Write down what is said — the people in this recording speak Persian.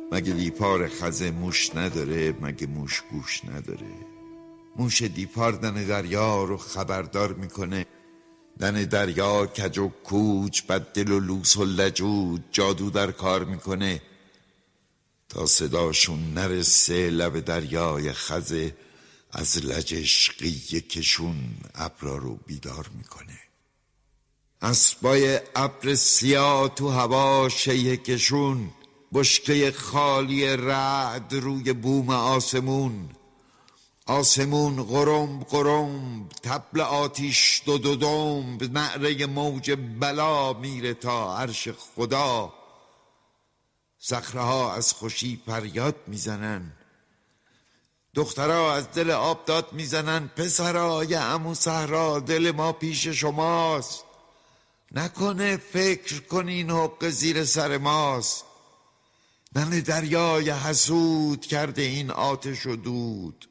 مگه دیپار خزه موش نداره؟ مگه موش گوش نداره؟ موش دیپار دن دریا رو خبردار میکنه. دن دریا کج و کوچ، بد دل و لوس و لجود جادو در کار میکنه تا صداشون نرسه لب دریای خزه. از لجشقی کشون ابرا رو بیدار میکنه. اسبای ابر سیاه تو هوا شیه کشون، بشکه خالی رعد روی بوم آسمون. آسمون غرم غرم، طبل آتیش دو دو دم، به نعره موج بلا میره تا عرش خدا. صخره‌ها از خوشی فریاد میزنن، دخترها از دل آب داد میزنن. پسرای عمو صحرا، دل ما پیش شماست، نکنه فکر کنین حق زیر سر ماست. نن دریای حسود کرده این آتش و دود،